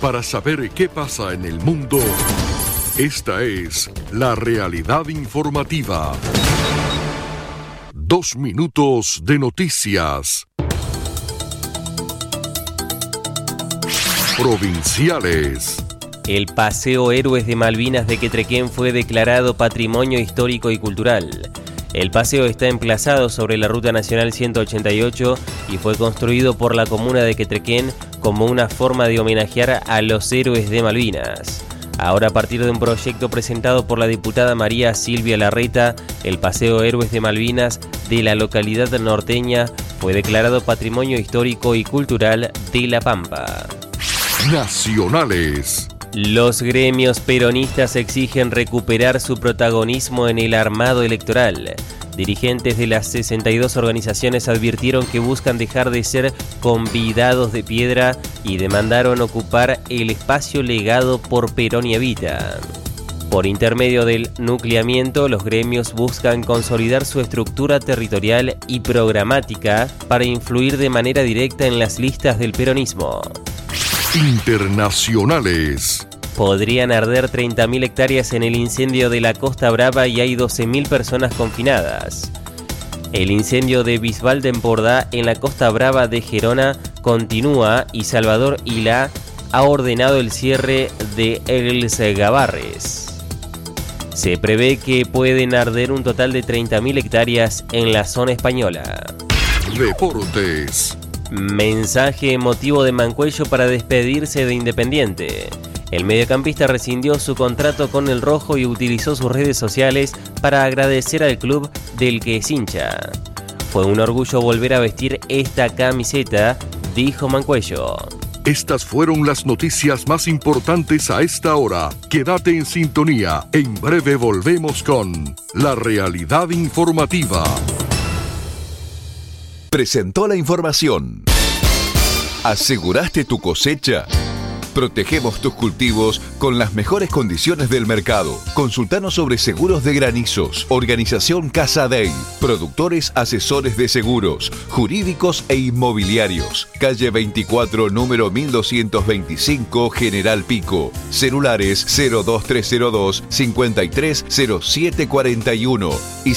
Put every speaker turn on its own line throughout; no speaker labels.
Para saber qué pasa en el mundo, esta es La Realidad Informativa. 2 minutos de noticias. Provinciales.
El Paseo Héroes de Malvinas de Quetrequén fue declarado Patrimonio Histórico y Cultural. El paseo está emplazado sobre la Ruta Nacional 188 y fue construido por la comuna de Quetrequén como una forma de homenajear a los héroes de Malvinas. Ahora, a partir de un proyecto presentado por la diputada María Silvia Larreta, el Paseo Héroes de Malvinas de la localidad norteña fue declarado Patrimonio Histórico y Cultural de La Pampa.
Nacionales.
Los gremios peronistas exigen recuperar su protagonismo en el armado electoral. Dirigentes de las 62 organizaciones advirtieron que buscan dejar de ser convidados de piedra y demandaron ocupar el espacio legado por Perón y Evita. Por intermedio del nucleamiento, los gremios buscan consolidar su estructura territorial y programática para influir de manera directa en las listas del peronismo.
Internacionales.
Podrían arder 30.000 hectáreas en el incendio de la Costa Brava y hay 12.000 personas confinadas. El incendio de Bisbal de Empordà en la Costa Brava de Gerona continúa y Salvador Ilá ha ordenado el cierre de Els Gavarres. Se prevé que pueden arder un total de 30.000 hectáreas en la zona española.
Deportes.
Mensaje emotivo de Mancuello para despedirse de Independiente. El mediocampista rescindió su contrato con el rojo y utilizó sus redes sociales para agradecer al club del que es hincha. Fue un orgullo volver a vestir esta camiseta, dijo Mancuello.
Estas fueron las noticias más importantes a esta hora. Quédate en sintonía. En breve volvemos con La Realidad Informativa.
Presentó la información. ¿Aseguraste tu cosecha? Protegemos tus cultivos con las mejores condiciones del mercado. Consultanos sobre seguros de granizos. Organización Casa Dey. Productores asesores de seguros, jurídicos e inmobiliarios. Calle 24, número 1225, General Pico. Celulares 02302 530741 y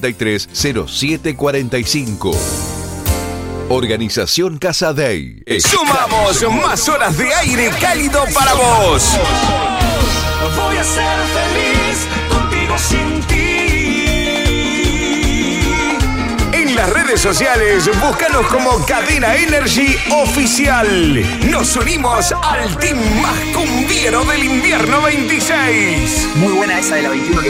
530745. Organización Casa Dey.
¡Sumamos más horas de aire cálido para vos!
Voy a ser feliz contigo sin ti.
En las redes sociales, búscanos como Cadena Energy Oficial. Nos unimos al team más cumbiero del invierno 26.
Muy buena esa de la 21 que